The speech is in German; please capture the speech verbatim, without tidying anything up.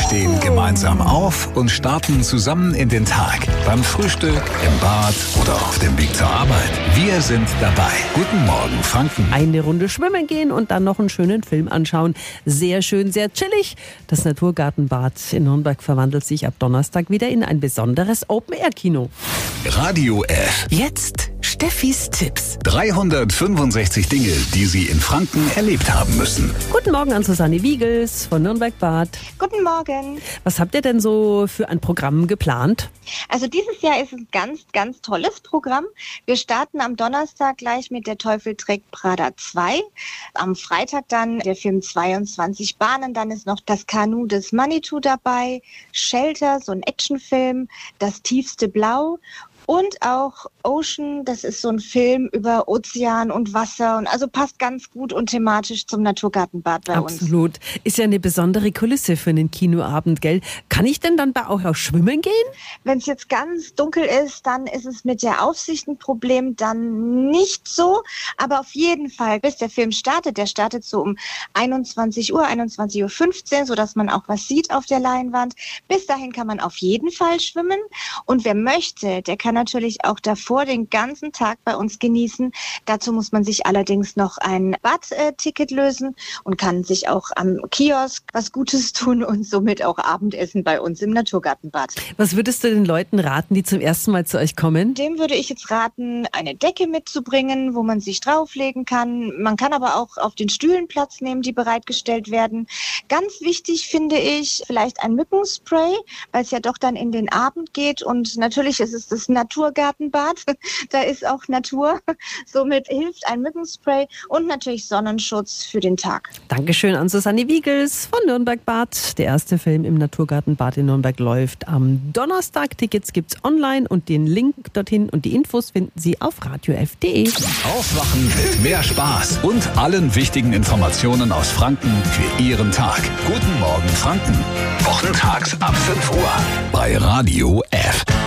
stehen gemeinsam auf und starten zusammen in den Tag. Beim Frühstück, im Bad oder auf dem Weg zur Arbeit. Wir sind dabei. Guten Morgen, Franken. Eine Runde schwimmen gehen und dann noch einen schönen Film anschauen. Sehr schön, sehr chillig. Das Naturgartenbad in Nürnberg verwandelt sich ab Donnerstag wieder in ein besonderes Open-Air-Kino. Radio F. Jetzt Steffis Tipps. dreihundertfünfundsechzig Dinge, die Sie in Franken erlebt haben müssen. Guten Morgen an Susanne Wiegels von Nürnberg-Bad. Guten Morgen. Was habt ihr denn so für ein Programm geplant? Also dieses Jahr ist ein ganz, ganz tolles Programm. Wir starten am Donnerstag gleich mit Der Teufel trägt Prada zwei. Am Freitag dann der Film zweiundzwanzig Bahnen. Dann ist noch Das Kanu des Manitou dabei. Shelter, so ein Actionfilm. Das tiefste Blau. Und auch Ocean, das ist so ein Film über Ozean und Wasser und also passt ganz gut und thematisch zum Naturgartenbad bei uns. Absolut. Ist ja eine besondere Kulisse für einen Kinoabend, gell? Kann ich denn dann bei euch auch schwimmen gehen? Wenn es jetzt ganz dunkel ist, dann ist es mit der Aufsicht ein Problem, dann nicht so. Aber auf jeden Fall, bis der Film startet, der startet so um einundzwanzig Uhr, einundzwanzig Uhr fünfzehn, sodass man auch was sieht auf der Leinwand. Bis dahin kann man auf jeden Fall schwimmen. Und wer möchte, der kann natürlich auch davor den ganzen Tag bei uns genießen. Dazu muss man sich allerdings noch ein Badticket lösen und kann sich auch am Kiosk was Gutes tun und somit auch Abendessen bei uns im Naturgartenbad. Was würdest du den Leuten raten, die zum ersten Mal zu euch kommen? Dem würde ich jetzt raten, eine Decke mitzubringen, wo man sich drauflegen kann. Man kann aber auch auf den Stühlen Platz nehmen, die bereitgestellt werden. Ganz wichtig finde ich vielleicht ein Mückenspray, weil es ja doch dann in den Abend geht und natürlich ist es das Naturgartenbad, da ist auch Natur. Somit hilft ein Mückenspray und natürlich Sonnenschutz für den Tag. Dankeschön an Susanne Wiegels von Nürnberg-Bad. Der erste Film im Naturgartenbad in Nürnberg läuft am Donnerstag. Tickets gibt's online und den Link dorthin und die Infos finden Sie auf radio f punkt de. Aufwachen mit mehr Spaß und allen wichtigen Informationen aus Franken für Ihren Tag. Guten Morgen, Franken. Wochentags ab fünf Uhr bei Radio F.